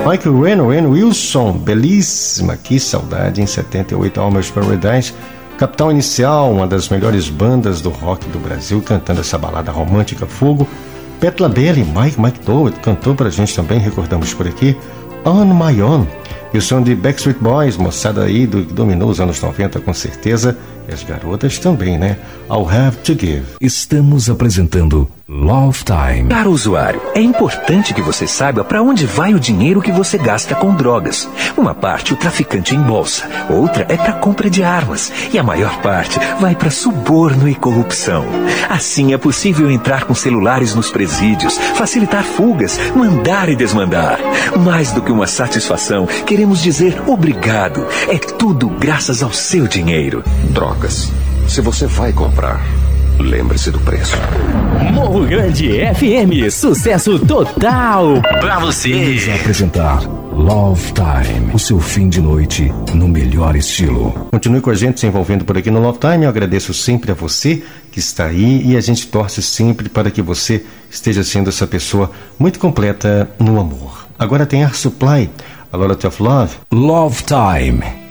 Michael Ren Wilson, belíssima, que saudade, em 78, Almost Paradise. Capital Inicial, uma das melhores bandas do rock do Brasil, cantando essa balada romântica Fogo. Pat LaBelle, Mike Dougherty cantou pra gente também, recordamos por aqui. On My Own, e o som de Backstreet Boys, moçada aí que dominou os anos 90 com certeza, e as garotas também, né? I'll Have to Give. Estamos apresentando Love Time. Caro usuário, é importante que você saiba para onde vai o dinheiro que você gasta com drogas. Uma parte o traficante embolsa, outra é para compra de armas e a maior parte vai para suborno e corrupção. Assim é possível entrar com celulares nos presídios, facilitar fugas, mandar e desmandar. Mais do que uma satisfação, queremos dizer obrigado. É tudo graças ao seu dinheiro. Drogas. Se você vai comprar, lembre-se do preço. Morro Grande FM, sucesso total pra você. Vamos apresentar Love Time, o seu fim de noite no melhor estilo. Continue com a gente se envolvendo por aqui no Love Time. Eu agradeço sempre a você que está aí e a gente torce sempre para que você esteja sendo essa pessoa muito completa no amor. Agora tem Air Supply, A Lot of Love. Love Time.